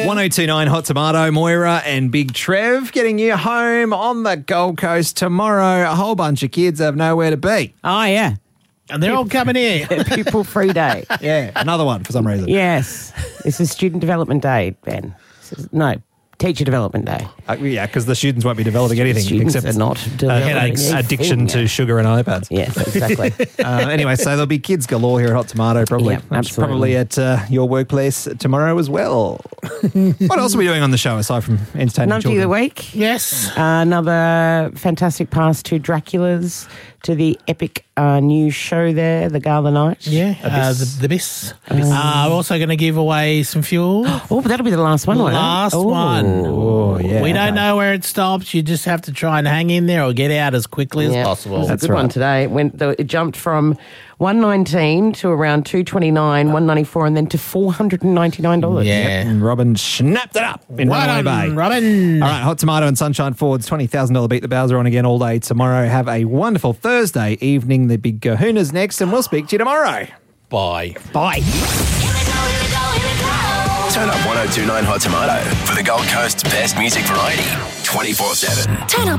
1029 Hot Tomato, Moira and Big Trev getting you home on the Gold Coast tomorrow. A whole bunch of kids have nowhere to be. Oh, yeah. And they're all coming here. Pupil-free day. Yeah, another one for some reason. Yes. This is Student Development Day, Ben. Teacher Development Day. Yeah, because the students won't be developing anything Students except are not developing headaches, anything, addiction to sugar and iPads. Yes, exactly. Anyway, so there'll be kids galore here at Hot Tomato, probably. Yep, absolutely. Probably at your workplace tomorrow as well. What else are we doing on the show aside from entertaining Nunty children? of the week. Yes. Another fantastic pass to Dracula's, to the epic new show there, The Gala Night. Yeah, the Abyss. We're also going to give away some fuel. Oh, but that'll be the last one, won't it? Last one. Oh, yeah. We don't know where it stops. You just have to try and hang in there or get out as quickly as possible. It was That's a good one right. today. It jumped from $119 to around $229, $194, and then to $499. Yeah. And Robin snapped it up in Well Runaway done, Bay. Robin. All right, Hot Tomato and Sunshine Ford's $20,000 Beat the Bowser on again all day tomorrow. Have a wonderful Thursday evening. The Big Kahuna's next, and we'll speak to you tomorrow. Bye. Bye. Turn up 1029 Hot Tomato for the Gold Coast's best music variety 24/7. Turn up